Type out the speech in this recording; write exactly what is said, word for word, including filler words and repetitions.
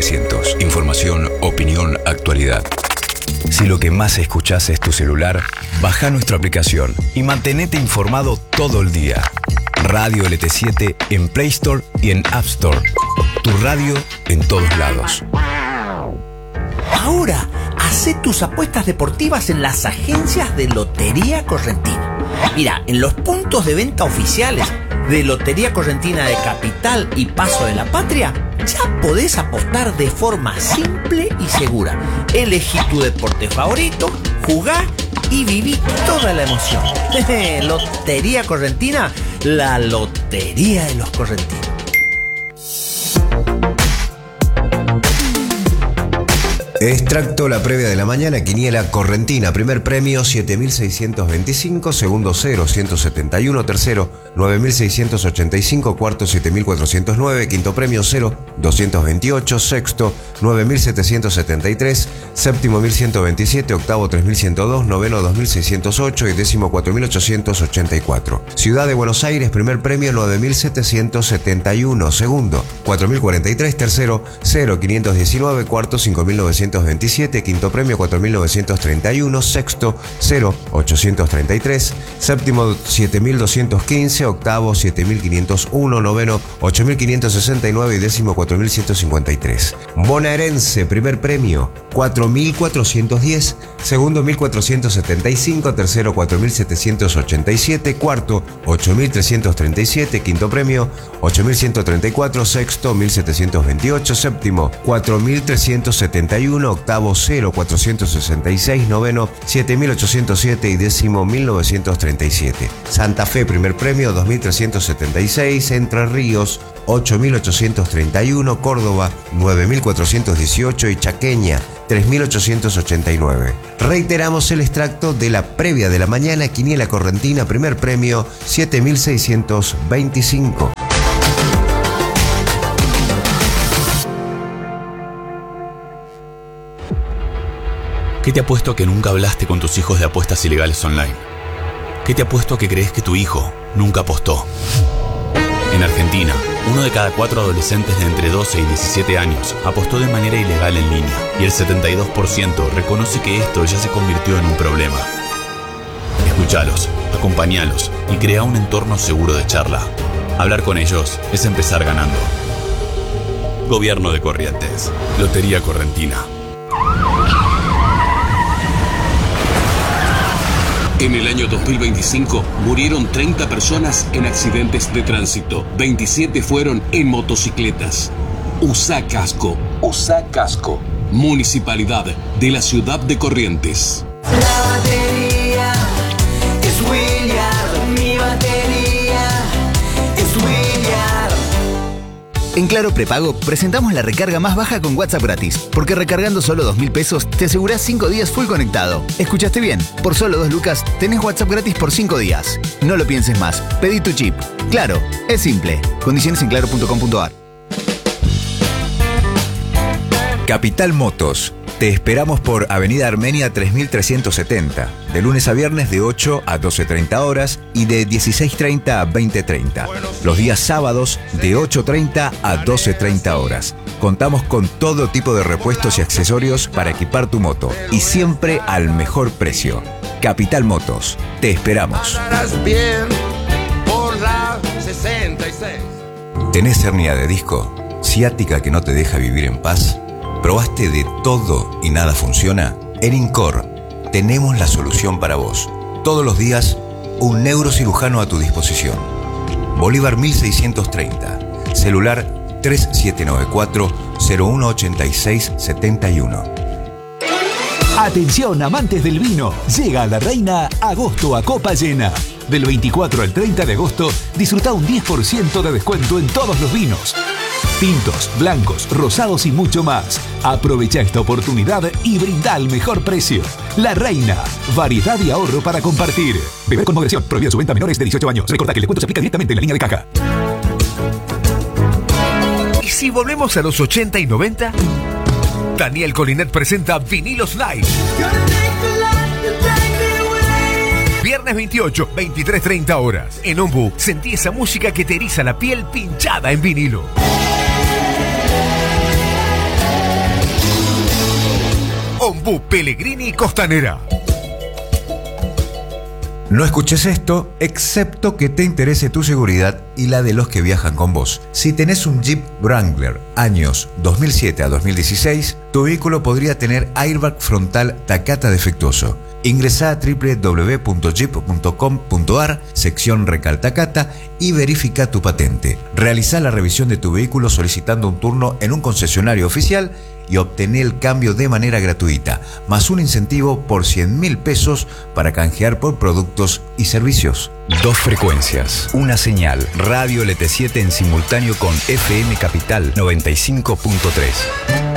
novecientos. Información, opinión, actualidad. Si lo que más escuchás es tu celular, baja nuestra aplicación y mantenete informado todo el día. Radio L T siete en Play Store y en App Store. Tu radio en todos lados. Ahora, hacé tus apuestas deportivas en las agencias de Lotería Correntina. Mira, en los puntos de venta oficiales de Lotería Correntina de Capital y Paso de la Patria, ya podés apostar de forma simple y segura. Elegí tu deporte favorito, jugá y viví toda la emoción. Lotería Correntina, la lotería de los correntinos. Extracto la previa de la mañana, quiniela correntina, primer premio siete mil seiscientos veinticinco, segundo cero, ciento setenta y uno, tercero nueve mil seiscientos ochenta y cinco, cuarto siete mil cuatrocientos nueve, quinto premio cero, doscientos veintiocho, sexto nueve mil setecientos setenta y tres, séptimo mil ciento veintisiete, octavo tres mil ciento dos, noveno dos mil seiscientos ocho y décimo cuatro mil ochocientos ochenta y cuatro. Ciudad de Buenos Aires, primer premio nueve mil setecientos setenta y uno, segundo cuatro mil cuarenta y tres, tercero cero, quinientos diecinueve, cuarto cinco mil novecientos veintisiete, quinto premio cuatro mil novecientos treinta y uno, sexto cero, ochocientos treinta y tres, séptimo siete mil doscientos quince, octavo siete mil quinientos uno, noveno ocho mil quinientos sesenta y nueve y décimo cuatro mil ciento cincuenta y tres. Bonaerense, primer premio cuatro mil cuatrocientos diez, segundo mil cuatrocientos setenta y cinco, tercero cuatro mil setecientos ochenta y siete, cuarto ocho mil trescientos treinta y siete, quinto premio ocho mil ciento treinta y cuatro, sexto mil setecientos veintiocho, séptimo cuatro mil trescientos setenta y uno, octavo cero, cuatrocientos sesenta y seis, noveno siete mil ochocientos siete y décimo mil novecientos treinta y siete. Santa Fe, primer premio dos mil trescientos setenta y seis, Entre Ríos ocho mil ochocientos treinta y uno, Córdoba nueve mil cuatrocientos dieciocho y Chaqueña tres mil ochocientos ochenta y nueve. Reiteramos el extracto de la previa de la mañana, quiniela correntina, primer premio siete mil seiscientos veinticinco. ¿Qué te apuesto a que nunca hablaste con tus hijos de apuestas ilegales online? ¿Qué te apuesto a que crees que tu hijo nunca apostó? En Argentina, uno de cada cuatro adolescentes de entre doce y diecisiete años apostó de manera ilegal en línea y el setenta y dos por ciento reconoce que esto ya se convirtió en un problema. Escúchalos, acompáñalos y crea un entorno seguro de charla. Hablar con ellos es empezar ganando. Gobierno de Corrientes. Lotería Correntina. En el año dos mil veinticinco murieron treinta personas en accidentes de tránsito. veintisiete fueron en motocicletas. Usá casco. Usá casco. Municipalidad de la ciudad de Corrientes. La batería es Williard. Mi batería es Williard. En Claro Prepago presentamos la recarga más baja con WhatsApp gratis, porque recargando solo dos mil pesos te asegurás cinco días full conectado. ¿Escuchaste bien? Por solo dos lucas tenés WhatsApp gratis por cinco días. No lo pienses más, pedí tu chip. Claro, es simple. Condiciones en claro punto com punto a r. Capital Motos. Te esperamos por Avenida Armenia tres mil trescientos setenta, de lunes a viernes de ocho a doce treinta horas y de dieciséis treinta a veinte treinta. Los días sábados de ocho treinta a doce treinta horas. Contamos con todo tipo de repuestos y accesorios para equipar tu moto y siempre al mejor precio. Capital Motos. Te esperamos. ¿Tenés hernia de disco? ¿Ciática que no te deja vivir en paz? ¿Probaste de todo y nada funciona? En Incor tenemos la solución para vos. Todos los días, un neurocirujano a tu disposición. Bolívar mil seiscientos treinta. Celular tres siete nueve cuatro, cero uno ocho seis siete uno. Atención, amantes del vino. Llega a La Reina agosto a copa llena. Del veinticuatro al treinta de agosto, disfruta un diez por ciento de descuento en todos los vinos. Tintos, blancos, rosados y mucho más. Aprovecha esta oportunidad y brinda el mejor precio. La Reina. Variedad y ahorro para compartir. Beber con moderación. Prohibida su venta a menores de dieciocho años. Recordá que el descuento se aplica directamente en la línea de caja. ¿Y si volvemos a los ochenta y noventa? Daniel Colinet presenta Vinilos Live. Viernes veintiocho, veintitrés treinta horas. En Ombu, sentí esa música que te eriza la piel pinchada en vinilo. Bu Pellegrini Costanera. No escuches esto, excepto que te interese tu seguridad y la de los que viajan con vos. Si tenés un Jeep Wrangler años dos mil siete a dos mil dieciséis, tu vehículo podría tener airbag frontal Takata defectuoso. Ingresá a doble u doble u doble u punto jeep punto com punto a r, sección Recal Takata, y verifica tu patente. Realizá la revisión de tu vehículo solicitando un turno en un concesionario oficial y obtené el cambio de manera gratuita, más un incentivo por cien mil pesos para canjear por productos y servicios. Dos frecuencias, una señal, Radio L T siete en simultáneo con F M Capital noventa y cinco punto tres.